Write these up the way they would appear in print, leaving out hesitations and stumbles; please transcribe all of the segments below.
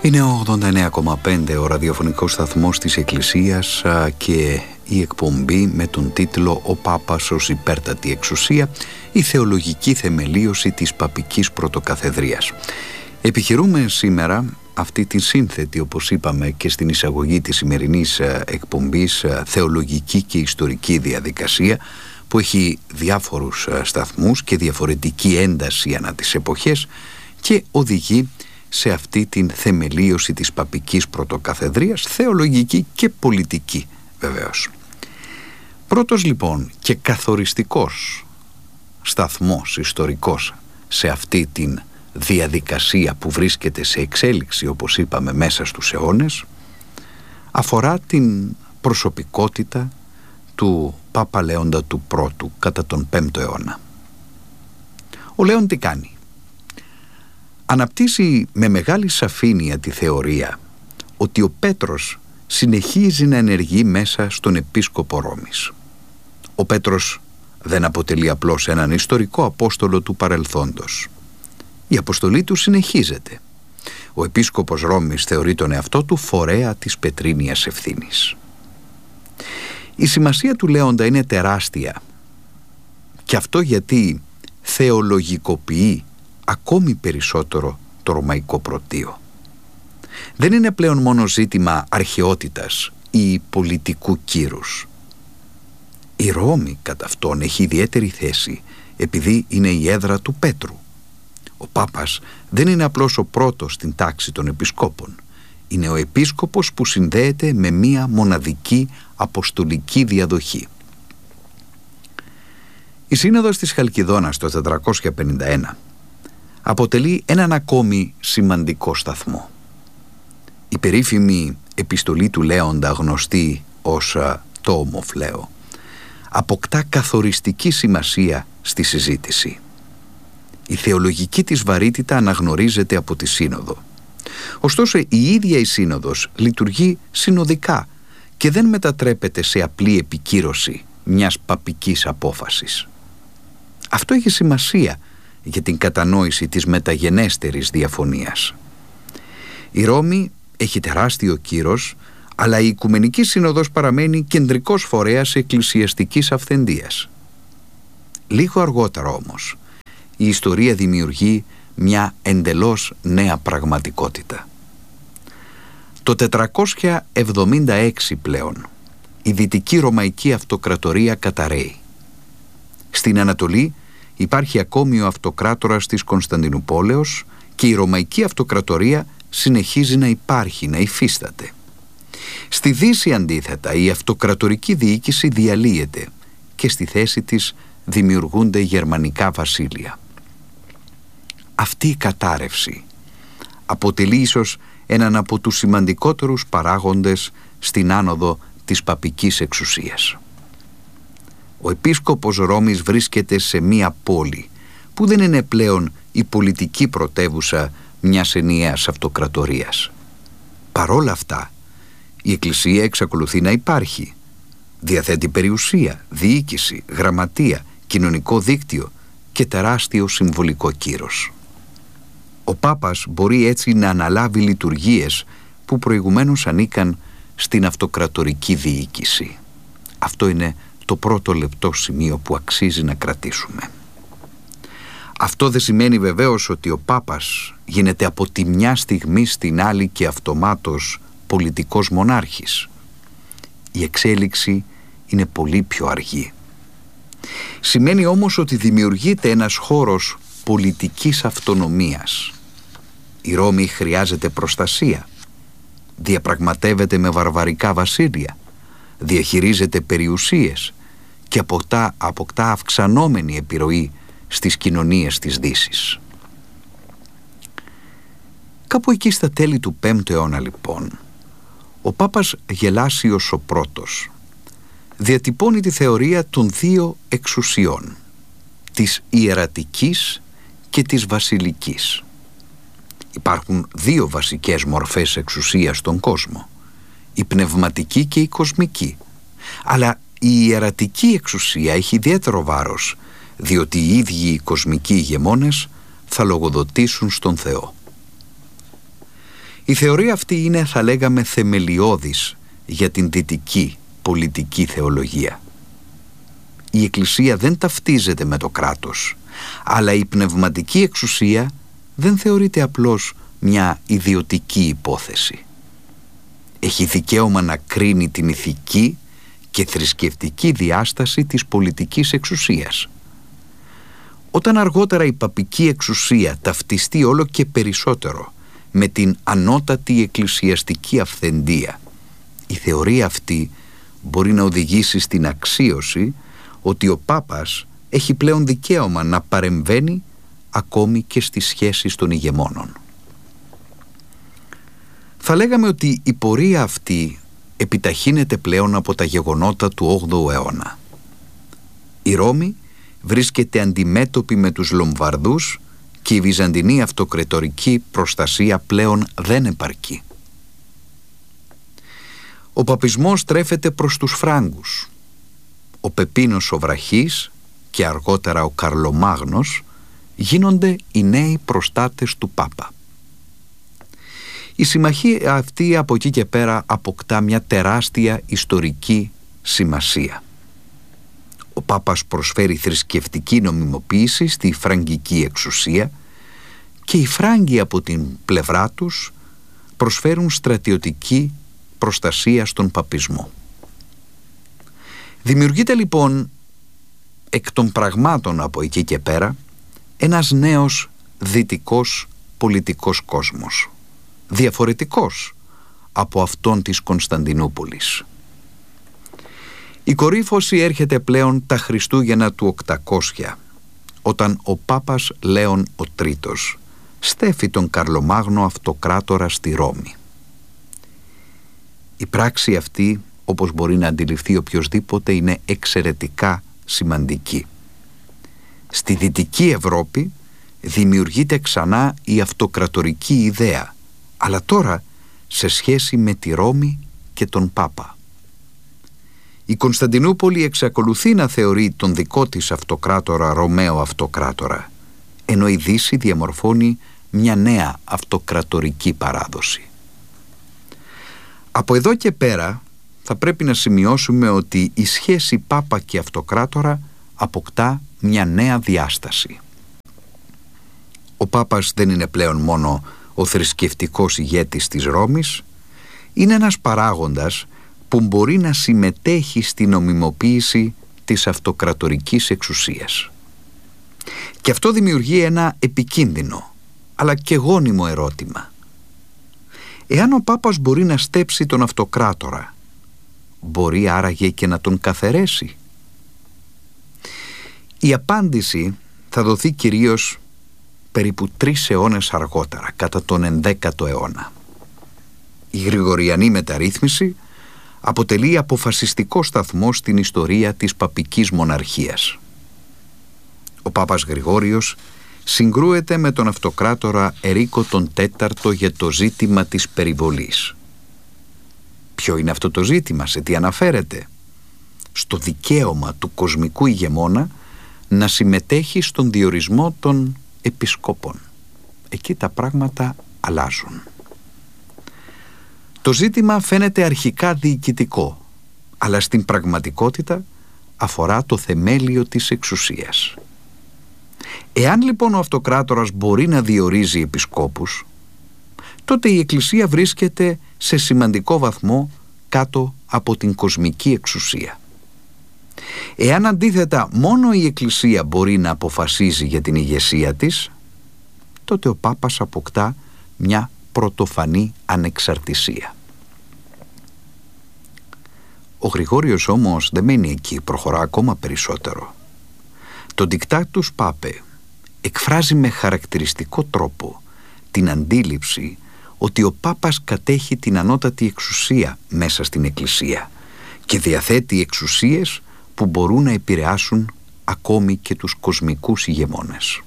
Είναι ο 89,5 ο ραδιοφωνικός σταθμός της Εκκλησίας και η εκπομπή με τον τίτλο «Ο Πάπας ως υπέρτατη εξουσία, η θεολογική θεμελίωση της παπικής πρωτοκαθεδρίας». Επιχειρούμε σήμερα αυτή τη σύνθετη, όπως είπαμε και στην εισαγωγή της σημερινής εκπομπής, θεολογική και ιστορική διαδικασία που έχει διάφορους σταθμούς και διαφορετική ένταση ανά τις εποχές και οδηγεί σε αυτή την θεμελίωση της παπικής πρωτοκαθεδρίας, θεολογική και πολιτική βεβαίως. Πρώτος λοιπόν και καθοριστικός σταθμός ιστορικός σε αυτή την διαδικασία που βρίσκεται σε εξέλιξη, όπως είπαμε, μέσα στους αιώνες, αφορά την προσωπικότητα του Πάπα Λέοντα του Πρώτου κατά τον 5ο αιώνα. Ο Λέων τι κάνει? Αναπτύσσει με μεγάλη σαφήνεια τη θεωρία ότι ο Πέτρος συνεχίζει να ενεργεί μέσα στον επίσκοπο Ρώμης. Ο Πέτρος δεν αποτελεί απλώς έναν ιστορικό απόστολο του παρελθόντος. Η αποστολή του συνεχίζεται. Ο επίσκοπος Ρώμης θεωρεί τον εαυτό του φορέα της πετρίνιας ευθύνης. Η σημασία του Λέοντα είναι τεράστια, και αυτό γιατί θεολογικοποιεί ακόμη περισσότερο το ρωμαϊκό πρωτείο. Δεν είναι πλέον μόνο ζήτημα αρχαιότητας ή πολιτικού κύρους. Η Ρώμη κατά αυτόν έχει ιδιαίτερη θέση επειδή είναι η έδρα του Πέτρου. Ο Πάπας δεν είναι απλώς ο πρώτος στην τάξη των επισκόπων. Είναι ο επίσκοπος που συνδέεται με μία μοναδική αποστολική διαδοχή. Η Σύνοδος της Χαλκιδόνας το 451 αποτελεί έναν ακόμη σημαντικό σταθμό. Η περίφημη επιστολή του Λέοντα, γνωστή ως το Ομοφλέο, αποκτά καθοριστική σημασία στη συζήτηση. Η θεολογική της βαρύτητα αναγνωρίζεται από τη Σύνοδο. Ωστόσο, η ίδια η Σύνοδος λειτουργεί συνοδικά και δεν μετατρέπεται σε απλή επικύρωση μιας παπικής απόφασης. Αυτό έχει σημασία για την κατανόηση της μεταγενέστερης διαφωνίας. Η Ρώμη έχει τεράστιο κύρος, αλλά η Οικουμενική Σύνοδος παραμένει κεντρικός φορέας εκκλησιαστικής αυθεντίας. Λίγο αργότερα όμως, η ιστορία δημιουργεί μια εντελώς νέα πραγματικότητα. Το 476 πλέον, η Δυτική Ρωμαϊκή Αυτοκρατορία καταρρέει. Στην Ανατολή υπάρχει ακόμη ο αυτοκράτορας της Κωνσταντινουπόλεως και η Ρωμαϊκή Αυτοκρατορία συνεχίζει να υπάρχει, να υφίσταται. Στη Δύση αντίθετα η αυτοκρατορική διοίκηση διαλύεται και στη θέση της δημιουργούνται γερμανικά βασίλεια. Αυτή η κατάρρευση αποτελεί ίσως έναν από τους σημαντικότερους παράγοντες στην άνοδο της παπικής εξουσίας. Ο επίσκοπος Ρώμης βρίσκεται σε μία πόλη που δεν είναι πλέον η πολιτική πρωτεύουσα μιας ενιαίας αυτοκρατορίας. Παρόλα αυτά, η Εκκλησία εξακολουθεί να υπάρχει. Διαθέτει περιουσία, διοίκηση, γραμματεία, κοινωνικό δίκτυο και τεράστιο συμβολικό κύρος. Ο Πάπας μπορεί έτσι να αναλάβει λειτουργίες που προηγουμένως ανήκαν στην αυτοκρατορική διοίκηση. Αυτό είναι το πρώτο λεπτό σημείο που αξίζει να κρατήσουμε. Αυτό δεν σημαίνει βεβαίως ότι ο Πάπας γίνεται από τη μια στιγμή στην άλλη και αυτομάτως πολιτικός μονάρχης. Η εξέλιξη είναι πολύ πιο αργή. Σημαίνει όμως ότι δημιουργείται ένας χώρος πολιτικής αυτονομίας. Η Ρώμη χρειάζεται προστασία, διαπραγματεύεται με βαρβαρικά βασίλεια, διαχειρίζεται περιουσίες και αποκτά αυξανόμενη επιρροή στις κοινωνίες της Δύσης. Κάπου εκεί στα τέλη του 5ου αιώνα λοιπόν, ο Πάπας Γελάσιος ο Πρώτος διατυπώνει τη θεωρία των δύο εξουσιών, της ιερατικής και της βασιλικής. Υπάρχουν δύο βασικές μορφές εξουσίας στον κόσμο, η πνευματική και η κοσμική, αλλά η ιερατική εξουσία έχει ιδιαίτερο βάρος, διότι οι ίδιοι οι κοσμικοί ηγεμόνες θα λογοδοτήσουν στον Θεό. Η θεωρία αυτή είναι, θα λέγαμε, θεμελιώδης για την δυτική πολιτική θεολογία. Η Εκκλησία δεν ταυτίζεται με το κράτος, αλλά η πνευματική εξουσία δεν θεωρείται απλώς μια ιδιωτική υπόθεση. Έχει δικαίωμα να κρίνει την ηθική και θρησκευτική διάσταση της πολιτικής εξουσίας. Όταν αργότερα η παπική εξουσία ταυτιστεί όλο και περισσότερο με την ανώτατη εκκλησιαστική αυθεντία, η θεωρία αυτή μπορεί να οδηγήσει στην αξίωση ότι ο Πάπας έχει πλέον δικαίωμα να παρεμβαίνει ακόμη και στις σχέσεις των ηγεμόνων. Θα λέγαμε ότι η πορεία αυτή επιταχύνεται πλέον από τα γεγονότα του 8ου αιώνα. Η Ρώμη βρίσκεται αντιμέτωπη με τους Λομβαρδούς και η βυζαντινή αυτοκρατορική προστασία πλέον δεν επαρκεί. Ο παπισμός στρέφεται προς τους Φράγκους. Ο Πεπίνος ο Βραχής και αργότερα ο Καρλομάγνος γίνονται οι νέοι προστάτες του Πάπα. Η συμμαχία αυτή από εκεί και πέρα αποκτά μια τεράστια ιστορική σημασία. Ο Πάπας προσφέρει θρησκευτική νομιμοποίηση στη φραγκική εξουσία και οι Φράγκοι από την πλευρά τους προσφέρουν στρατιωτική προστασία στον παπισμό. Δημιουργείται λοιπόν εκ των πραγμάτων από εκεί και πέρα ένας νέος δυτικός πολιτικός κόσμος, διαφορετικός από αυτόν της Κωνσταντινούπολης. Η κορύφωση έρχεται πλέον τα Χριστούγεννα του 800, όταν ο Πάπας Λέων ο Τρίτος στέφει τον Καρλομάγνο αυτοκράτορα στη Ρώμη. Η πράξη αυτή, όπως μπορεί να αντιληφθεί οποιοσδήποτε, είναι εξαιρετικά σημαντική. Στη Δυτική Ευρώπη δημιουργείται ξανά η αυτοκρατορική ιδέα, αλλά τώρα σε σχέση με τη Ρώμη και τον Πάπα. Η Κωνσταντινούπολη εξακολουθεί να θεωρεί τον δικό της αυτοκράτορα Ρωμαίο αυτοκράτορα, ενώ η Δύση διαμορφώνει μια νέα αυτοκρατορική παράδοση. Από εδώ και πέρα θα πρέπει να σημειώσουμε ότι η σχέση Πάπα και αυτοκράτορα αποκτά μια νέα διάσταση. Ο Πάπας δεν είναι πλέον μόνο ο θρησκευτικός ηγέτης της Ρώμης, είναι ένας παράγοντας που μπορεί να συμμετέχει στην νομιμοποίηση της αυτοκρατορικής εξουσίας. Και αυτό δημιουργεί ένα επικίνδυνο, αλλά και γόνιμο ερώτημα. Εάν ο Πάπας μπορεί να στέψει τον αυτοκράτορα, μπορεί άραγε και να τον καθαιρέσει? Η απάντηση θα δοθεί κυρίως περίπου 3 αιώνες αργότερα, κατά τον 11ο αιώνα. Η Γρηγοριανή μεταρρύθμιση αποτελεί αποφασιστικό σταθμό στην ιστορία της παπικής μοναρχίας. Ο Πάπας Γρηγόριος συγκρούεται με τον αυτοκράτορα Ερίκο τον Τέταρτο για το ζήτημα της περιβολής. Ποιο είναι αυτό το ζήτημα, σε τι αναφέρεται? Στο δικαίωμα του κοσμικού ηγεμόνα να συμμετέχει στον διορισμό των επισκόπων. Εκεί τα πράγματα αλλάζουν. Το ζήτημα φαίνεται αρχικά διοικητικό, αλλά στην πραγματικότητα αφορά το θεμέλιο της εξουσίας. Εάν λοιπόν ο αυτοκράτορας μπορεί να διορίζει επισκόπους, τότε η Εκκλησία βρίσκεται σε σημαντικό βαθμό κάτω από την κοσμική εξουσία. Εάν αντίθετα μόνο η Εκκλησία μπορεί να αποφασίζει για την ηγεσία της, τότε ο Πάπας αποκτά μια πρωτοφανή ανεξαρτησία. Ο Γρηγόριος όμως δεν μένει εκεί, προχωρά ακόμα περισσότερο. Το Dictatus Papae εκφράζει με χαρακτηριστικό τρόπο την αντίληψη ότι ο Πάπας κατέχει την ανώτατη εξουσία μέσα στην Εκκλησία και διαθέτει εξουσίες που μπορούν να επηρεάσουν ακόμη και τους κοσμικούς ηγεμόνες.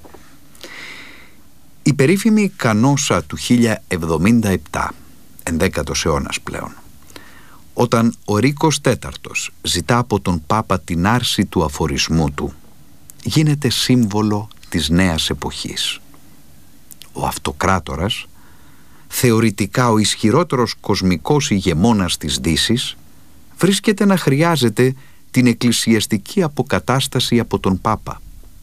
Η περίφημη κανόσα του 1077, 11ος αιώνας πλέον, όταν ο Ρίκος Τέταρτος ζητά από τον Πάπα την άρση του αφορισμού του, γίνεται σύμβολο της νέας εποχής. Ο αυτοκράτορας θεωρητικά ο ισχυρότερος κοσμικός ηγεμόνας της Δύσης, βρίσκεται να χρειάζεται την εκκλησιαστική αποκατάσταση από τον Πάπα.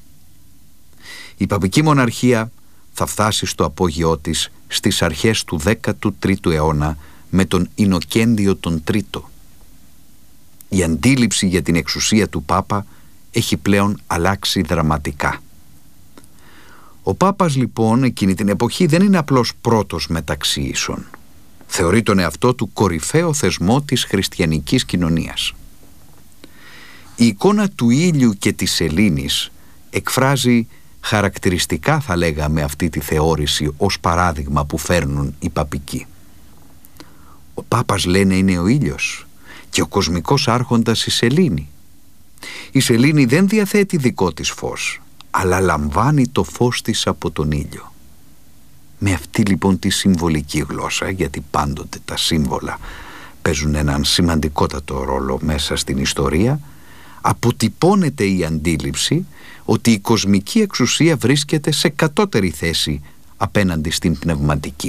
Η παπική μοναρχία θα φτάσει στο απόγειό της στις αρχές του 13ου αιώνα με τον Ινοκέντιο τον Τρίτο. Η αντίληψη για την εξουσία του Πάπα έχει πλέον αλλάξει δραματικά. Ο Πάπας λοιπόν εκείνη την εποχή δεν είναι απλώς πρώτος μεταξύ ίσων. Θεωρεί τον εαυτό του κορυφαίο θεσμό της χριστιανικής κοινωνίας. Η εικόνα του ήλιου και της σελήνης εκφράζει χαρακτηριστικά, θα λέγαμε, αυτή τη θεώρηση ως παράδειγμα που φέρνουν οι παπικοί. Ο Πάπας, λένε, είναι ο ήλιος και ο κοσμικός άρχοντας η σελήνη. Η σελήνη δεν διαθέτει δικό της φως, αλλά λαμβάνει το φως της από τον ήλιο. Με αυτή λοιπόν τη συμβολική γλώσσα, γιατί πάντοτε τα σύμβολα παίζουν έναν σημαντικότατο ρόλο μέσα στην ιστορία, αποτυπώνεται η αντίληψη ότι η κοσμική εξουσία βρίσκεται σε κατώτερη θέση απέναντι στην πνευματική.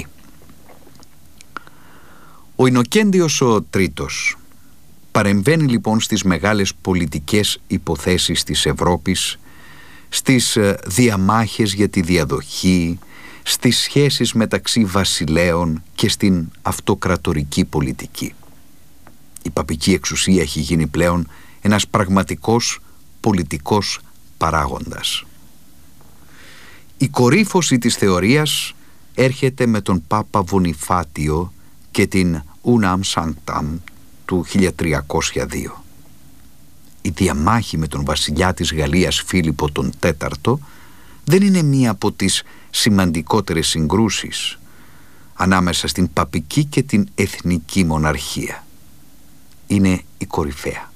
Ο Ινοκέντιος ο Τρίτος παρεμβαίνει λοιπόν στις μεγάλες πολιτικές υποθέσεις της Ευρώπης, στις διαμάχες για τη διαδοχή, στις σχέσεις μεταξύ βασιλέων και στην αυτοκρατορική πολιτική. Η παπική εξουσία έχει γίνει πλέον ένας πραγματικός πολιτικός παράγοντας. Η κορύφωση της θεωρίας έρχεται με τον Πάπα Βονιφάτιο και την Unam Sanctam του 1302. Η διαμάχη με τον βασιλιά της Γαλλίας Φίλιππο τον Τέταρτο δεν είναι μία από τις σημαντικότερες συγκρούσεις ανάμεσα στην παπική και την εθνική μοναρχία. Είναι η κορυφαία.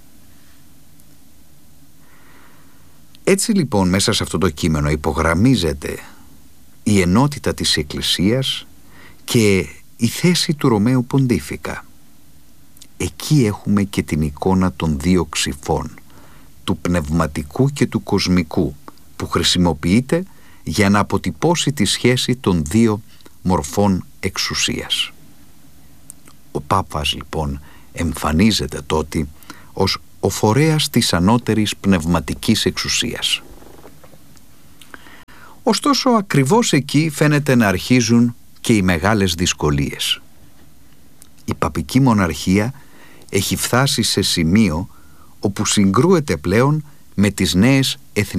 Έτσι λοιπόν μέσα σε αυτό το κείμενο υπογραμμίζεται η ενότητα της Εκκλησίας και η θέση του Ρωμαίου Ποντίφικα. Εκεί έχουμε και την εικόνα των δύο ξυφών, του πνευματικού και του κοσμικού, που χρησιμοποιείται για να αποτυπώσει τη σχέση των δύο μορφών εξουσίας. Ο Πάπας λοιπόν εμφανίζεται τότε ως ο φορέας της ανώτερης πνευματικής εξουσίας. Ωστόσο ακριβώς εκεί φαίνεται να αρχίζουν και οι μεγάλες δυσκολίες. Η παπική μοναρχία έχει φτάσει σε σημείο όπου συγκρούεται πλέον με τις νέες εθνικές